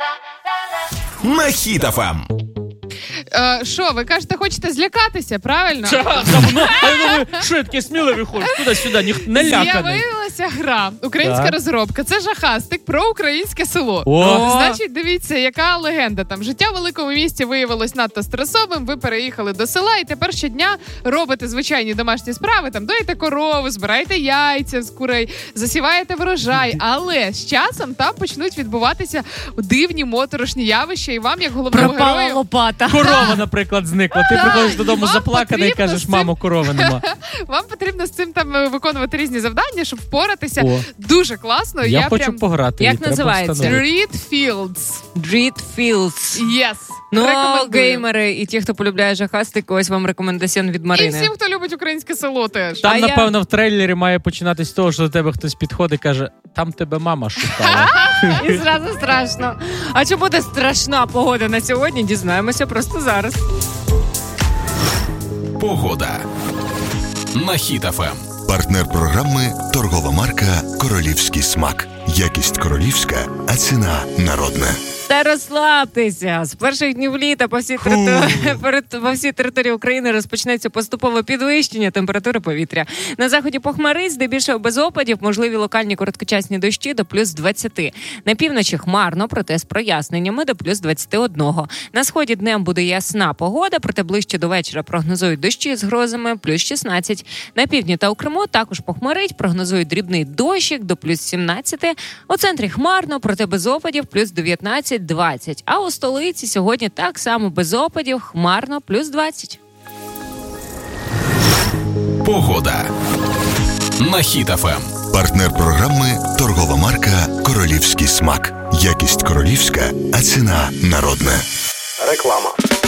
На Хіт FM. Що, ви кажете, хочете злякатися, правильно? Що я таке сміливий хочу? Туди-сюди, не ляканий. З'явилася гра, українська розробка. Це жахастик про українське село. Значить, дивіться, яка легенда там. Життя в великому місті виявилось надто стресовим, ви переїхали до села і тепер щодня робите звичайні домашні справи, там доїте корову, збираєте яйця з курей, засіваєте врожай, але з часом там почнуть відбуватися дивні моторошні явища і вам, як головному пропала герою... лопата. Корова, наприклад, зникла. Ти приходиш додому заплаканий і кажеш, мамо, корови нема. Вам потрібно з цим там виконувати різні завдання, щоб впоратися. Дуже класно. Я хочу пограти. Як називається? Street Fields. Street Fields. Yes. Ну, геймери і ті, хто полюбляє жахастик, ось вам рекомендаціон від Марини. І всім, хто любить українське село теж. Там, напевно, в трейлері має починатись з того, що до тебе хтось підходить і каже, там тебе мама шукала. І зразу страшно. А чи буде страшна погода на сьогодні, дізнаємося просто зараз. Погода. На Хіт FM. Партнер програми – торгова марка «Королівський смак». Якість королівська, а ціна народна. Та розслабтеся. З перших днів літа по всій території України розпочнеться поступове підвищення температури повітря. На заході похмарить, здебільшого без опадів, можливі локальні короткочасні дощі до плюс 20. На півночі хмарно, проте з проясненнями до плюс 21. На сході днем буде ясна погода, проте ближче до вечора прогнозують дощі з грозами плюс 16. На півдні та у Криму також похмарить, прогнозують дрібний дощик до плюс 17. У центрі хмарно, проте без опадів плюс 19-20. А у столиці сьогодні так само без опадів, хмарно, плюс 20. Погода. На Хіт FM. Партнер програми – торгова марка «Королівський смак». Якість королівська, а ціна народна. Реклама.